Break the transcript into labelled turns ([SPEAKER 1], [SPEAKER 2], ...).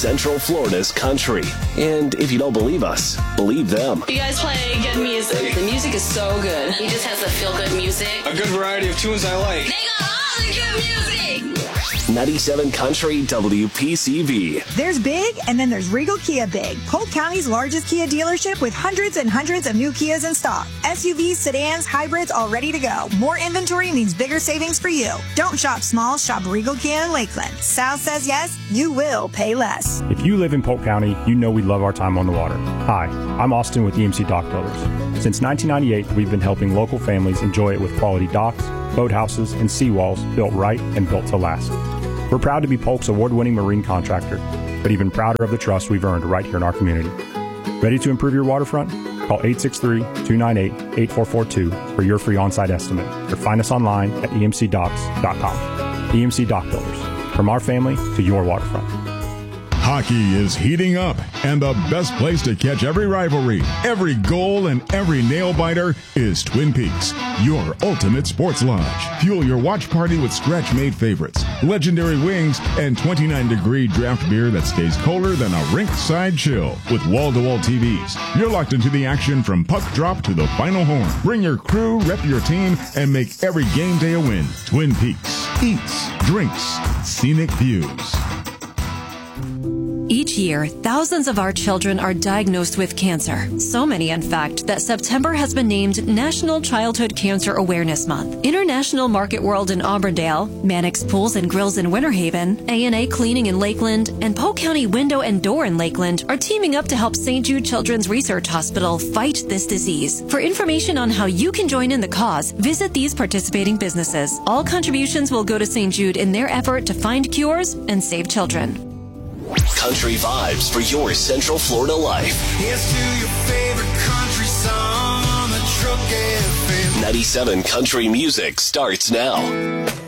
[SPEAKER 1] Central Florida's country. And if you don't believe us, believe them.
[SPEAKER 2] You guys play good music. The music is so good.
[SPEAKER 3] He just has the feel-good music.
[SPEAKER 4] A good variety of tunes I like.
[SPEAKER 3] They got all the good music.
[SPEAKER 1] 97 Country WPCV.
[SPEAKER 5] There's big, and then there's Regal Kia Big, Polk County's largest Kia dealership with hundreds and hundreds of new Kias in stock. SUVs, sedans, hybrids, all ready to go. More inventory means bigger savings for you. Don't shop small, shop Regal Kia in Lakeland. Sal says yes, you will pay less.
[SPEAKER 6] If you live in Polk County, you know we love our time on the water. Hi, I'm Austin with EMC Dock Builders. Since 1998, we've been helping local families enjoy it with quality docks, boathouses, and seawalls built right and built to last. We're proud to be Polk's award-winning marine contractor, but even prouder of the trust we've earned right here in our community. Ready to improve your waterfront? Call 863-298-8442 for your free on-site estimate, or find us online at emcdocks.com. EMC Dock Builders, from our family to your waterfront.
[SPEAKER 7] Hockey is heating up, and the best place to catch every rivalry, every goal, and every nail-biter is Twin Peaks, your ultimate sports lodge. Fuel your watch party with scratch-made favorites, legendary wings, and 29-degree draft beer that stays colder than a rink-side chill. With wall-to-wall TVs, you're locked into the action from puck drop to the final horn. Bring your crew, rep your team, and make every game day a win. Twin Peaks. Eats, drinks, scenic views.
[SPEAKER 8] Each year, thousands of our children are diagnosed with cancer. So many, in fact, that September has been named National Childhood Cancer Awareness Month. International Market World in Auburndale, Mannix Pools and Grills in Winter Haven, A&A Cleaning in Lakeland, and Polk County Window and Door in Lakeland are teaming up to help St. Jude Children's Research Hospital fight this disease. For information on how you can join in the cause, visit these participating businesses. All contributions will go to St. Jude in their effort to find cures and save children.
[SPEAKER 1] Country vibes for your Central Florida life.
[SPEAKER 9] Here's to your favorite country song on the Truck FM.
[SPEAKER 1] 97 Country Music starts now.